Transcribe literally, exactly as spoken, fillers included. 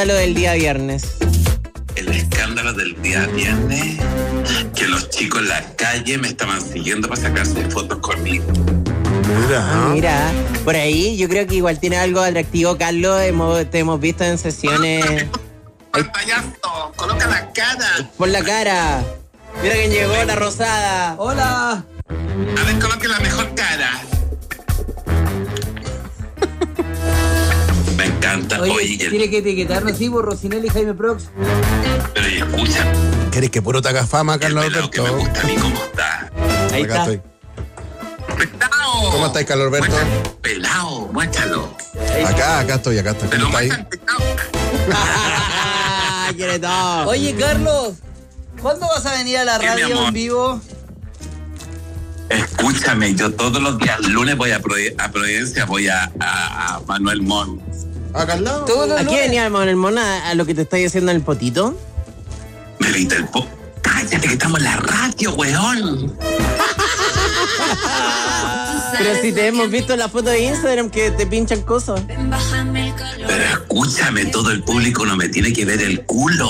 Lo del día viernes. El escándalo del día viernes, que los chicos en la calle me estaban siguiendo para sacarse fotos conmigo. Mira, Ah, mira, por ahí yo creo que igual tiene algo atractivo, Carlos. Hemos, te hemos visto en sesiones. ¡Pantallazo! ¡Coloca la cara! Por la cara. Mira quién llegó, la rosada. Hola. A ver, coloque la mejor cara. Me encanta. Oye, Oye, tiene que etiquetarnos así por Rosinelli y Jaime Prox. pero y escucha, ¿querés que puro te haga fama, el Carlos pelado que me Alberto? gusta a mí, ¿cómo está? Ahí Acá está. estoy. ¡Pelao! ¿Cómo estáis, Carlos Alberto? Muéstralo, pelao, muéstralo. Acá, acá estoy, acá estoy. Pero ¿Cómo estáis? muéstralo, pelao. Ah, quiere todo. Oye, Carlos, ¿cuándo vas a venir a la Sí, mi radio amor. en vivo? Escúchame, yo todos los días lunes voy a, Providen- a Providencia, voy a, a, a Manuel Montt. Acá al lado. Todos los ¿Aquí lunes. veníamos en el mona a lo que te estáis haciendo en el potito? Me grita el po... ¡Cállate que estamos en la radio, weón! Pero si te hemos visto en la foto de Instagram que te pinchan cosas. Pero escúchame, todo el público no me tiene que ver el culo.